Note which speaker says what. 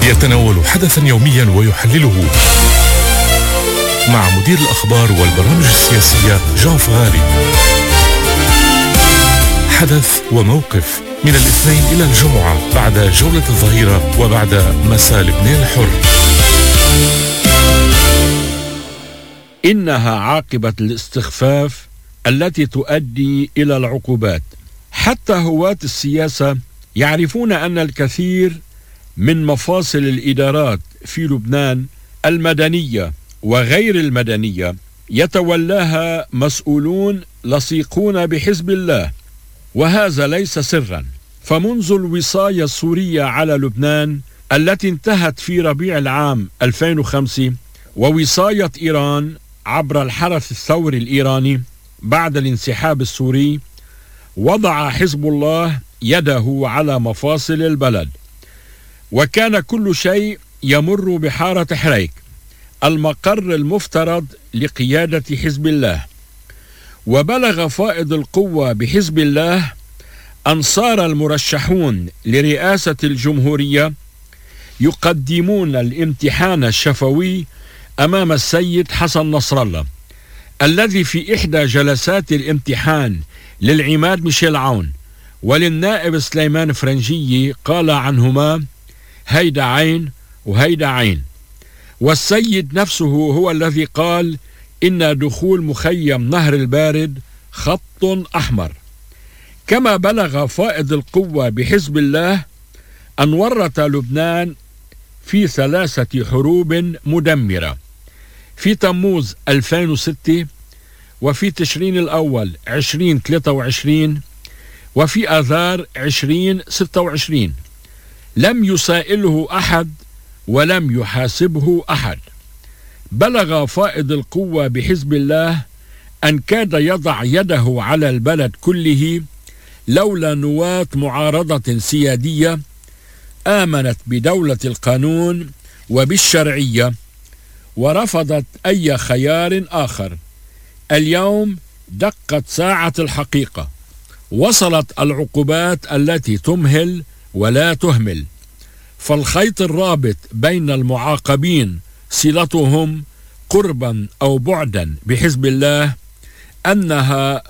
Speaker 1: يتناول حدثا يوميا ويحلله مع مدير الأخبار والبرامج السياسية جان فغالي. حدث وموقف من الاثنين إلى الجمعة بعد جولة الظهيرة وبعد مساء لبنان الحر.
Speaker 2: إنها عاقبة الاستخفاف التي تؤدي إلى العقوبات. حتى هواة السياسة يعرفون أن الكثير من مفاصل الإدارات في لبنان المدنية وغير المدنية يتولاها مسؤولون لصيقون بحزب الله، وهذا ليس سرا. فمنذ الوصاية السورية على لبنان التي انتهت في ربيع العام 2005 ووصاية إيران عبر الحرس الثوري الإيراني بعد الانسحاب السوري، وضع حزب الله يده على مفاصل البلد، وكان كل شيء يمر بحارة حريك المقر المفترض لقيادة حزب الله. وبلغ فائض القوة بحزب الله أن صار المرشحون لرئاسة الجمهورية يقدمون الامتحان الشفوي أمام السيد حسن نصر الله، الذي في إحدى جلسات الامتحان للعماد ميشيل عون وللنائب سليمان فرنجي قال عنهما هيدا عين وهيدا عين. والسيد نفسه هو الذي قال إن دخول مخيم نهر البارد خط أحمر. كما بلغ فائض القوة بحزب الله أن ورط لبنان في 3 حروب مدمرة: في تموز 2006، وفي تشرين الأول 2023، وفي آذار 2026. لم يسائله أحد ولم يحاسبه أحد. بلغ فائض القوة بحزب الله أن كاد يضع يده على البلد كله لولا نواة معارضة سيادية آمنت بدولة القانون وبالشرعية ورفضت أي خيار آخر. اليوم دقت ساعة الحقيقة، وصلت العقوبات التي تمهل ولا تهمل. فالخيط الرابط بين المعاقبين صلتهم قربا أو بعدا بحزب الله أنها